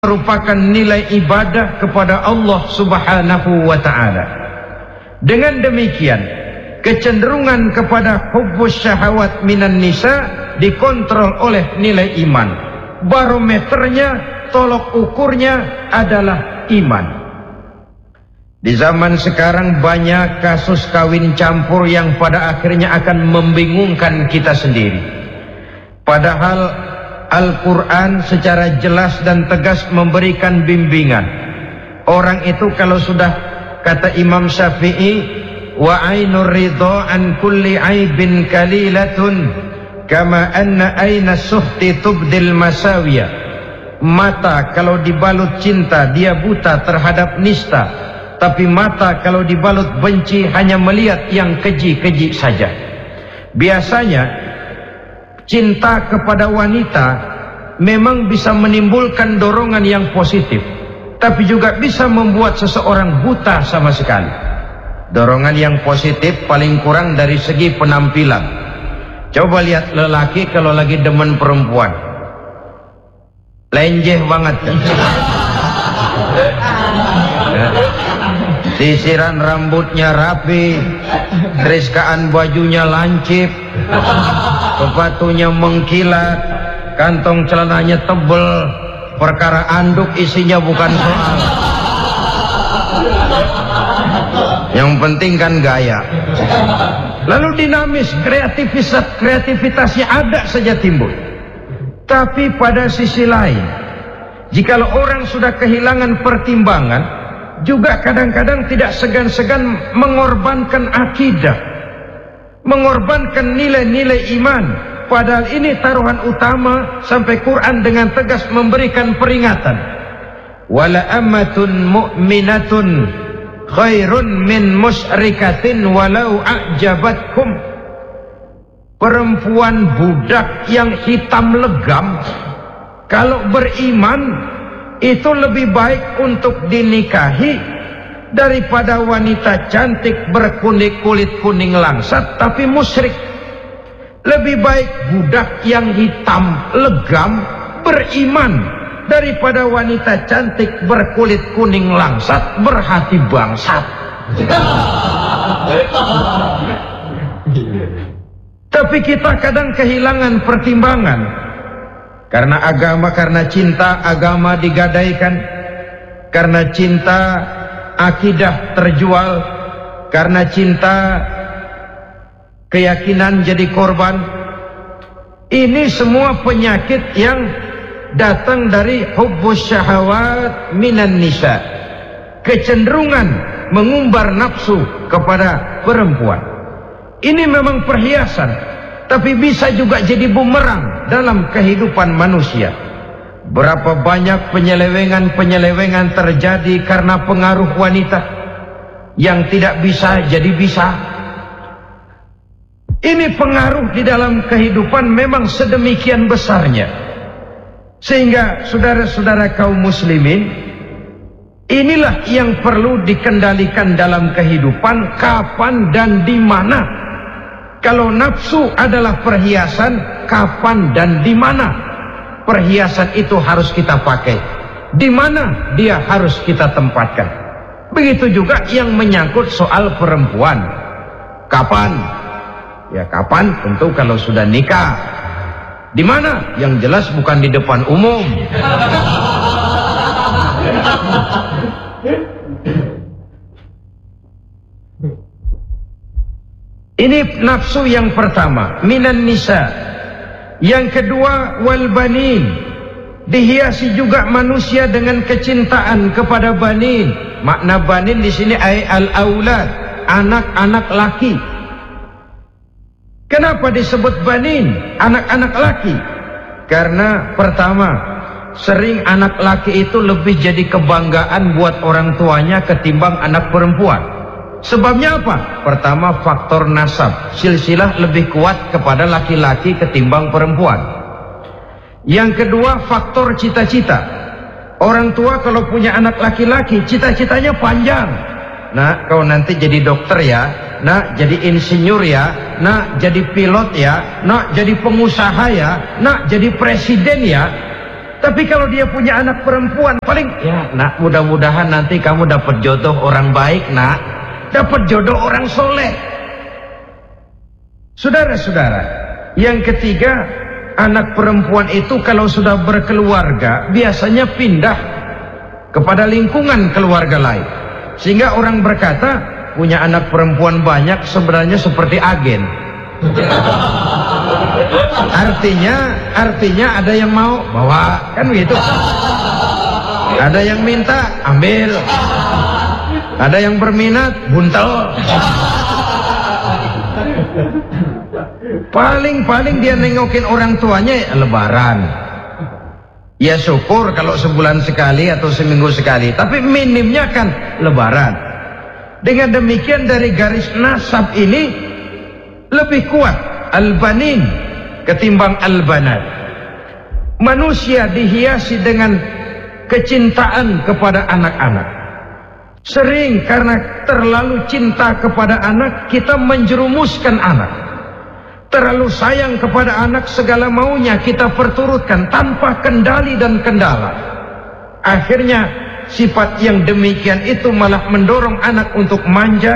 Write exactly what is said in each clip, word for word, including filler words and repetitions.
merupakan nilai ibadah kepada Allah Subhanahu wa ta'ala. Dengan demikian, kecenderungan kepada hubbus syahawat minan nisa dikontrol oleh nilai iman. Barometernya, tolok ukurnya adalah iman. Di zaman sekarang banyak kasus kawin campur yang pada akhirnya akan membingungkan kita sendiri. Padahal Al-Quran secara jelas dan tegas memberikan bimbingan. Orang itu kalau sudah, kata Imam Syafi'i, wa ainur ridha an kulli aibin kalilatun kama anna aina suhti tubdil masawiya. Mata kalau dibalut cinta dia buta terhadap nista, tapi mata kalau dibalut benci hanya melihat yang keji-keji saja. Biasanya cinta kepada wanita memang bisa menimbulkan dorongan yang positif, tapi juga bisa membuat seseorang buta sama sekali. Dorongan yang positif paling kurang dari segi penampilan. Coba lihat lelaki kalau lagi demen perempuan, lenjeh banget kan? Sisiran rambutnya rapi, teriskaan bajunya lancip, sepatunya mengkilat, kantong celananya tebel, perkara anduk isinya bukan soal. Yang penting kan gaya. Lalu dinamis, kreativitas kreativitasnya ada saja timbul. Tapi pada sisi lain, jikalau orang sudah kehilangan pertimbangan, juga kadang-kadang tidak segan-segan mengorbankan akidah, mengorbankan nilai-nilai iman. Padahal ini taruhan utama, sampai Quran dengan tegas memberikan peringatan. Wala ammatun mu'minatun khairun min musyrikatin walau a'jabatkum. Perempuan budak yang hitam legam kalau beriman itu lebih baik untuk dinikahi daripada wanita cantik berkulit kulit kuning langsat tapi musyrik. Lebih baik budak yang hitam legam beriman daripada wanita cantik berkulit kuning langsat berhati bangsat. Tapi kita kadang kehilangan pertimbangan. Karena agama, karena cinta agama digadaikan, karena cinta akidah terjual, karena cinta keyakinan jadi korban. Ini semua penyakit yang datang dari hubbus syahawat minan nisa, kecenderungan mengumbar nafsu kepada perempuan. Ini memang perhiasan, tapi bisa juga jadi bumerang dalam kehidupan manusia. Berapa banyak penyelewengan-penyelewengan terjadi karena pengaruh wanita. Yang tidak bisa jadi bisa. Ini pengaruh di dalam kehidupan memang sedemikian besarnya. Sehingga saudara-saudara kaum muslimin, inilah yang perlu dikendalikan dalam kehidupan, kapan dan di mana. Kalau nafsu adalah perhiasan, kapan dan di mana perhiasan itu harus kita pakai, di mana dia harus kita tempatkan. Begitu juga yang menyangkut soal perempuan. Kapan? Ya kapan tentu kalau sudah nikah. Di mana? Yang jelas bukan di depan umum. Ini nafsu yang pertama, minan nisa. Yang kedua, wal banin. Dihiasi juga manusia dengan kecintaan kepada banin. Makna banin di sini ay al-aulad, anak-anak laki. Kenapa disebut banin, anak-anak laki? Karena pertama, sering anak laki itu lebih jadi kebanggaan buat orang tuanya ketimbang anak perempuan. Sebabnya apa? Pertama, faktor nasab, silsilah lebih kuat kepada laki-laki ketimbang perempuan. Yang kedua, faktor cita-cita. Orang tua kalau punya anak laki-laki, cita-citanya panjang. Nah, kau nanti jadi dokter ya, nah jadi insinyur ya, nah jadi pilot ya, nah jadi pengusaha ya, nah jadi presiden ya. Tapi kalau dia punya anak perempuan, paling, ya nak, mudah-mudahan nanti kamu dapat jodoh orang baik, nak, dapat jodoh orang soleh. Saudara-saudara, yang ketiga, anak perempuan itu kalau sudah berkeluarga biasanya pindah kepada lingkungan keluarga lain, sehingga orang berkata punya anak perempuan banyak sebenarnya seperti agen. Artinya, artinya ada yang mau bawa, kan begitu. Ada yang minta ambil, ada yang berminat buntel. Paling-paling dia nengokin orang tuanya ya, lebaran. Ya syukur kalau sebulan sekali atau seminggu sekali, tapi minimnya kan lebaran. Dengan demikian dari garis nasab ini lebih kuat al-banin ketimbang al-banat. Manusia dihiasi dengan kecintaan kepada anak-anak. Sering karena terlalu cinta kepada anak, kita menjerumuskan anak. Terlalu sayang kepada anak, segala maunya kita perturutkan tanpa kendali dan kendala. Akhirnya sifat yang demikian itu malah mendorong anak untuk manja,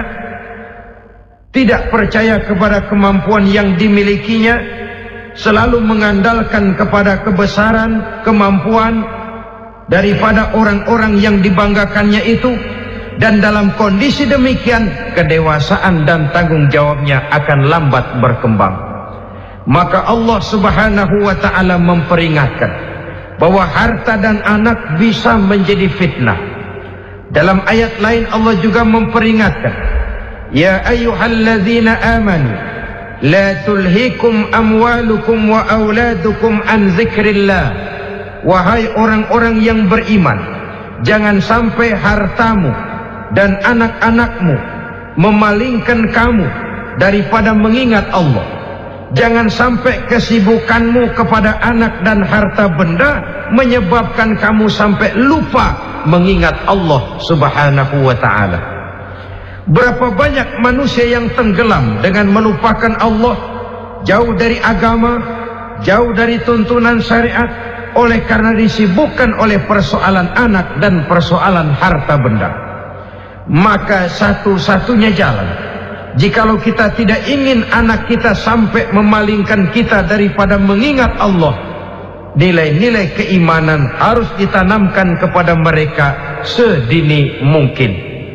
tidak percaya kepada kemampuan yang dimilikinya, selalu mengandalkan kepada kebesaran, kemampuan daripada orang-orang yang dibanggakannya itu. Dan dalam kondisi demikian, kedewasaan dan tanggung jawabnya akan lambat berkembang. Maka Allah Subhanahu wa ta'ala memperingatkan bahwa harta dan anak bisa menjadi fitnah. Dalam ayat lain Allah juga memperingatkan, ya ayyuhalladzina amanu la tulhikum amwalukum wa auladukum an zikrillah. Wahai orang-orang yang beriman, jangan sampai hartamu dan anak-anakmu memalingkan kamu daripada mengingat Allah. Jangan sampai kesibukanmu kepada anak dan harta benda menyebabkan kamu sampai lupa mengingat Allah Subhanahu wa ta'ala. Berapa banyak manusia yang tenggelam dengan melupakan Allah, jauh dari agama, jauh dari tuntunan syariat, oleh karena disibukkan oleh persoalan anak dan persoalan harta benda. Maka satu-satunya jalan, jikalau kita tidak ingin anak kita sampai memalingkan kita daripada mengingat Allah, nilai-nilai keimanan harus ditanamkan kepada mereka sedini mungkin.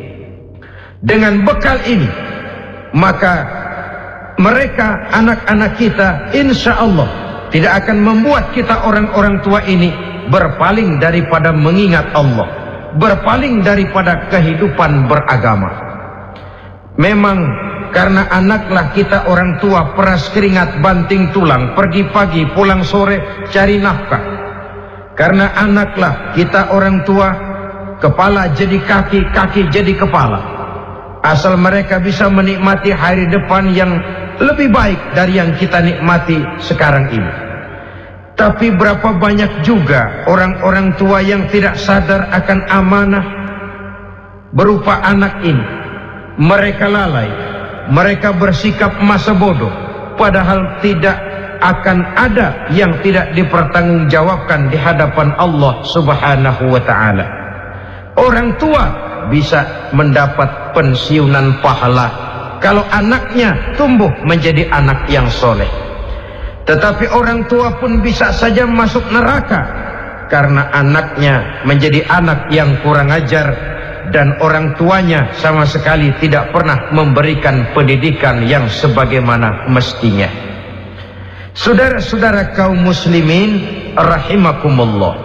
Dengan bekal ini, maka mereka, anak-anak kita, insya Allah tidak akan membuat kita orang-orang tua ini berpaling daripada mengingat Allah, berpaling daripada kehidupan beragama. Memang karena anaklah kita orang tua peras keringat banting tulang, pergi pagi pulang sore cari nafkah. Karena anaklah kita orang tua, kepala jadi kaki, kaki jadi kepala. Asal mereka bisa menikmati hari depan yang lebih baik dari yang kita nikmati sekarang ini. Tapi berapa banyak juga orang-orang tua yang tidak sadar akan amanah berupa anak ini. Mereka lalai, mereka bersikap masa bodoh, padahal tidak akan ada yang tidak dipertanggungjawabkan di hadapan Allah Subhanahu wa ta'ala. Orang tua bisa mendapat pensiunan pahala kalau anaknya tumbuh menjadi anak yang soleh. Tetapi orang tua pun bisa saja masuk neraka karena anaknya menjadi anak yang kurang ajar dan orang tuanya sama sekali tidak pernah memberikan pendidikan yang sebagaimana mestinya. Saudara-saudara kaum muslimin rahimakumullah,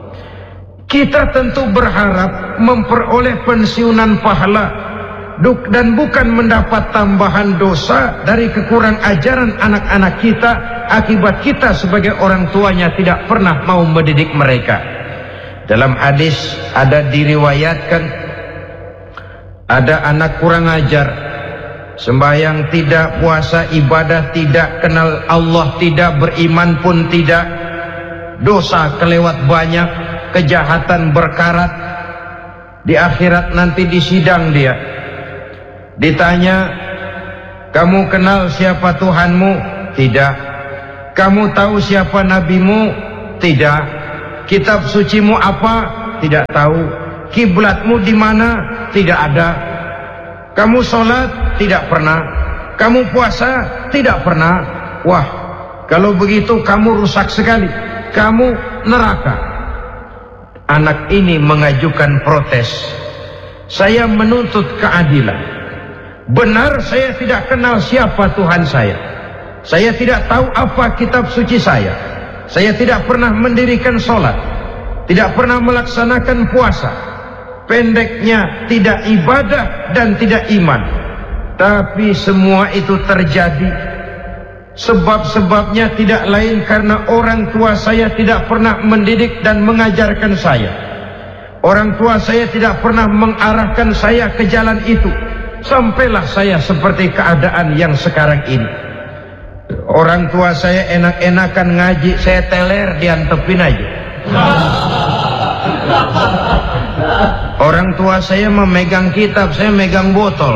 kita tentu berharap memperoleh pensiunan pahala dan bukan mendapat tambahan dosa dari kekurang ajaran anak-anak kita akibat kita sebagai orang tuanya tidak pernah mau mendidik mereka. Dalam hadis ada diriwayatkan, ada anak kurang ajar, sembahyang tidak, puasa ibadah tidak, kenal Allah tidak, beriman pun tidak, dosa kelewat banyak, kejahatan berkarat. Di akhirat nanti disidang dia, ditanya, kamu kenal siapa Tuhanmu? Tidak. Kamu tahu siapa nabimu? Tidak. Kitab sucimu apa? Tidak tahu. Kiblatmu di mana? Tidak ada. Kamu sholat? Tidak pernah. Kamu puasa? Tidak pernah. Wah, kalau begitu kamu rusak sekali. Kamu neraka. Anak ini mengajukan protes. Saya menuntut keadilan. Benar saya tidak kenal siapa Tuhan saya. Saya tidak tahu apa kitab suci saya. Saya tidak pernah mendirikan sholat. Tidak pernah melaksanakan puasa. Pendeknya tidak ibadah dan tidak iman. Tapi semua itu terjadi. Sebab-sebabnya tidak lain karena orang tua saya tidak pernah mendidik dan mengajarkan saya. Orang tua saya tidak pernah mengarahkan saya ke jalan itu. Sampailah saya seperti keadaan yang sekarang ini. Orang tua saya enak-enakan ngaji, saya teler diantepin aja. Orang tua saya memegang kitab, saya megang botol.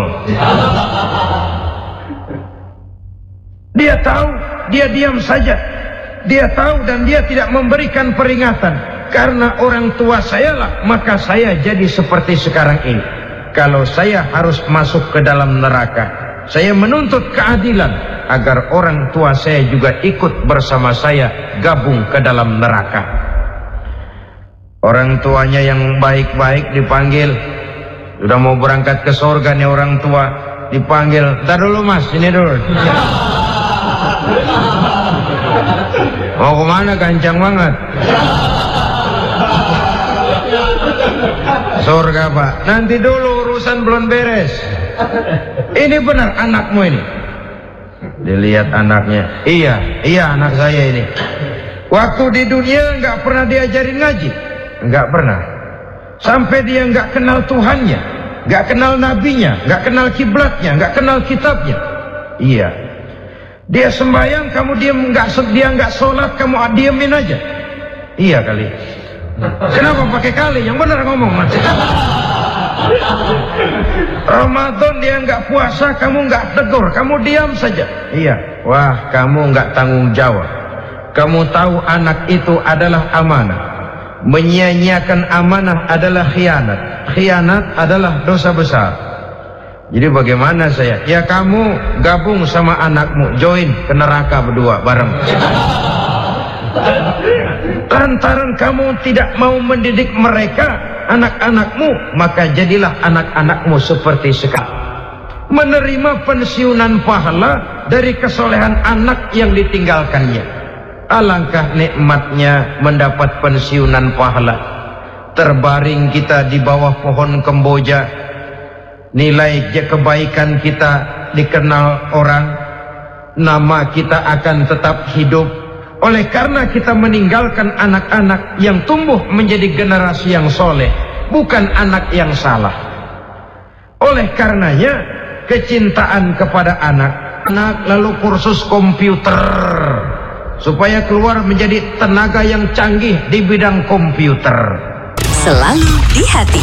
Dia tahu, dia diam saja. Dia tahu dan dia tidak memberikan peringatan. Karena orang tua saya lah, maka saya jadi seperti sekarang ini. Kalau saya harus masuk ke dalam neraka, saya menuntut keadilan agar orang tua saya juga ikut bersama saya gabung ke dalam neraka. Orang tuanya yang baik-baik dipanggil, sudah mau berangkat ke surga nih orang tua, dipanggil, "Ntar dulu mas, ini dulu." Mau kemana? Gancang banget. Surga pak, nanti dulu urusan belum beres. Ini benar anakmu ini? Dilihat anaknya, iya, iya anak saya ini. Waktu di dunia nggak pernah diajarin ngaji, nggak pernah. Sampai dia nggak kenal Tuhannya, nggak kenal nabinya, nggak kenal kiblatnya, nggak kenal kitabnya. Iya. Dia sembahyang, kamu diam, nggak dia nggak sholat, kamu diemin aja. Iya kali. Kenapa pakai kali? Yang benar ngomong mas. Ramadan dia nggak puasa, kamu nggak tegur, kamu diam saja. Iya. Wah, kamu nggak tanggung jawab. Kamu tahu anak itu adalah amanah. Menyia-nyiakan amanah adalah khianat. Khianat adalah dosa besar. Jadi bagaimana saya? Ya kamu gabung sama anakmu, join ke neraka berdua bareng. Lantaran kamu tidak mau mendidik mereka, anak-anakmu, maka jadilah anak-anakmu seperti sekarang. Menerima pensiunan pahala dari kesolehan anak yang ditinggalkannya. Alangkah nikmatnya mendapat pensiunan pahala. Terbaring kita di bawah pohon kemboja, nilai kebaikan kita dikenal orang, nama kita akan tetap hidup. Oleh karena kita meninggalkan anak-anak yang tumbuh menjadi generasi yang soleh, bukan anak yang salah. Oleh karenanya kecintaan kepada anak, anak lalu kursus komputer supaya keluar menjadi tenaga yang canggih di bidang komputer. Selalu di hati.